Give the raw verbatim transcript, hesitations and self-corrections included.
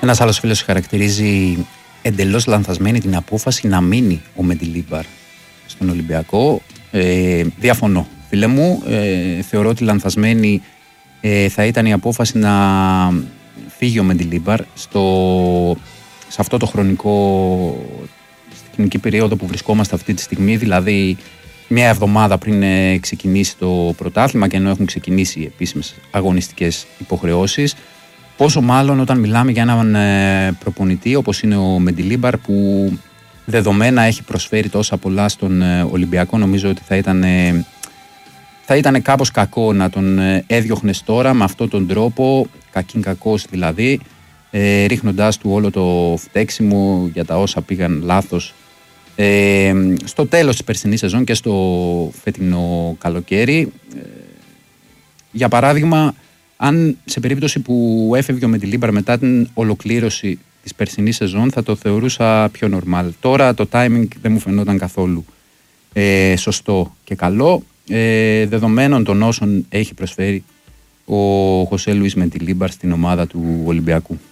Ένας άλλος φίλος χαρακτηρίζει εντελώς λανθασμένη την απόφαση να μείνει ο Μεντιλίμπαρ στον Ολυμπιακό. Ε, διαφωνώ, φίλε μου. Ε, θεωρώ ότι λανθασμένη ε, θα ήταν η απόφαση να φύγει ο Μεντιλίμπαρ στο, σε αυτό το χρονικό, στη χρονική περίοδο που βρισκόμαστε αυτή τη στιγμή, δηλαδή μια εβδομάδα πριν ε, ξεκινήσει το πρωτάθλημα και ενώ έχουν ξεκινήσει επίσημες αγωνιστικές υποχρεώσεις. Πόσο μάλλον όταν μιλάμε για έναν ε, προπονητή όπως είναι ο Μεντιλίμπαρ, που δεδομένα έχει προσφέρει τόσα πολλά στον ε, Ολυμπιακό. Νομίζω ότι θα ήταν, ε, θα ήταν κάπως κακό να τον ε, έδιωχνες τώρα με αυτόν τον τρόπο, κακήν κακός δηλαδή, ε, ρίχνοντάς του όλο το φταίξιμο για τα όσα πήγαν λάθος ε, στο τέλος της περσινής σεζόν και στο φετινό καλοκαίρι. Ε, για παράδειγμα, αν σε περίπτωση που έφευγε ο Μεντιλίμπαρ μετά την ολοκλήρωση της περσινής σεζόν, θα το θεωρούσα πιο normal. Τώρα το timing δεν μου φαινόταν καθόλου ε, σωστό και καλό, ε, δεδομένων των όσων έχει προσφέρει ο Χωσέ Λουίς Μεντιλίμπαρ στην ομάδα του Ολυμπιακού.